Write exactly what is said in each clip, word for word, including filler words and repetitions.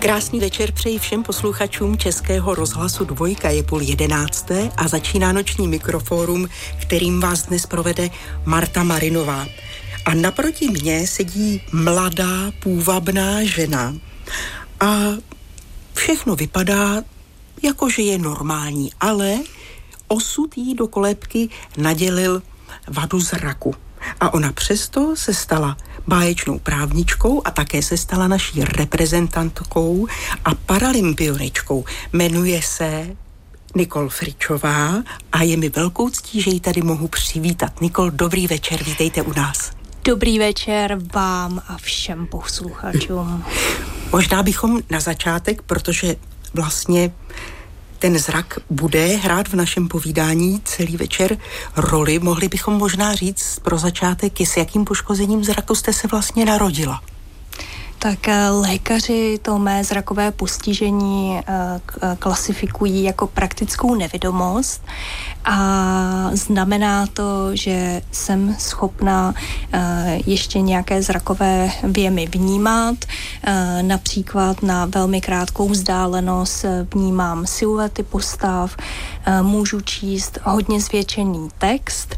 Krásný večer přeji všem posluchačům Českého rozhlasu Dvojka, je půl jedenácté a začíná noční mikrofórum, kterým vás dnes provede Marta Marinová. A naproti mně sedí mladá, půvabná žena a všechno vypadá, jako že je normální, ale osud jí do kolébky nadělil vadu zraku. A ona přesto se stala báječnou právničkou a také se stala naší reprezentantkou a paralympioničkou. Jmenuje se Nicole Fričová a je mi velkou ctí, že ji tady mohu přivítat. Nicole, dobrý večer, vítejte u nás. Dobrý večer vám a všem posluchačům. Možná bychom na začátek, protože vlastně ten zrak bude hrát v našem povídání celý večer roli. Mohli bychom možná říct pro začátek, s jakým poškozením zraku jste se vlastně narodila? Tak lékaři to mé zrakové postižení klasifikují jako praktickou nevidomost a znamená to, že jsem schopna ještě nějaké zrakové vjemy vnímat. Například na velmi krátkou vzdálenost vnímám siluety postav, můžu číst hodně zvětšený text.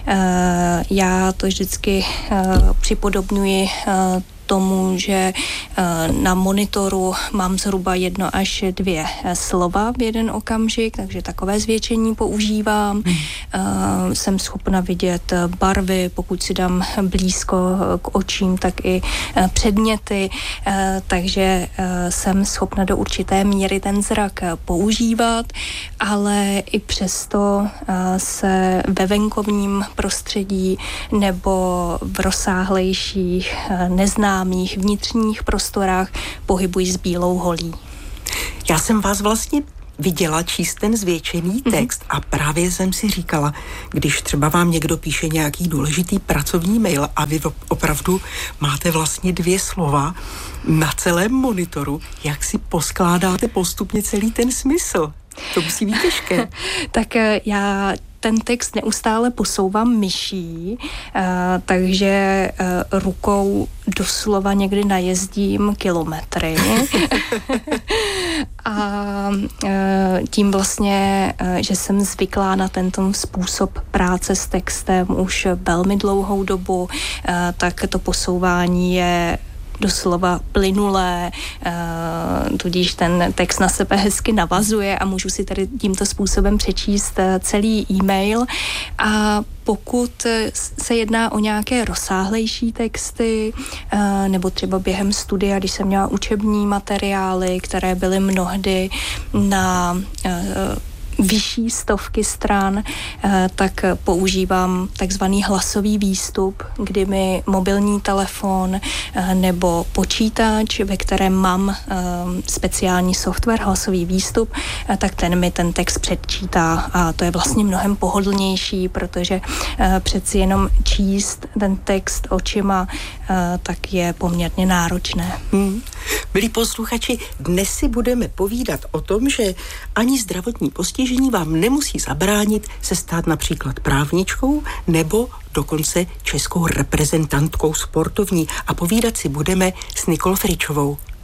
Já to vždycky připodobňuji tomu, že na monitoru mám zhruba jedno až dvě slova v jeden okamžik, takže takové zvětšení používám. Hmm. Jsem schopna vidět barvy, pokud si dám blízko k očím, tak i předměty, takže jsem schopna do určité míry ten zrak používat, ale i přesto se ve venkovním prostředí nebo v rozsáhlejších neznám mých vnitřních prostorách pohybuji s bílou holí. Já jsem vás vlastně viděla číst ten zvětšený text mm-hmm. a právě jsem si říkala, když třeba vám někdo píše nějaký důležitý pracovní mail a vy opravdu máte vlastně dvě slova na celém monitoru, jak si poskládáte postupně celý ten smysl? To musí být těžké. Tak já ten text neustále posouvám myší, uh, takže uh, rukou doslova někdy najezdím kilometry. A uh, tím vlastně, uh, že jsem zvyklá na tento způsob práce s textem už velmi dlouhou dobu, uh, tak to posouvání je doslova plynulé, uh, tudíž ten text na sebe hezky navazuje a můžu si tady tímto způsobem přečíst celý e-mail. A pokud se jedná o nějaké rozsáhlejší texty, uh, nebo třeba během studia, když jsem měla učební materiály, které byly mnohdy na uh, vyšší stovky stran, tak používám takzvaný hlasový výstup, kdy mi mobilní telefon nebo počítač, ve kterém mám speciální software, hlasový výstup, tak ten mi ten text předčítá a to je vlastně mnohem pohodlnější, protože přeci jenom číst ten text očima tak je poměrně náročné. Hmm. Milí posluchači, dnes si budeme povídat o tom, že ani zdravotní postižení vám nemusí zabránit se stát například právničkou nebo dokonce českou reprezentantkou sportovní. A povídat si budeme s Nicole Fričovou.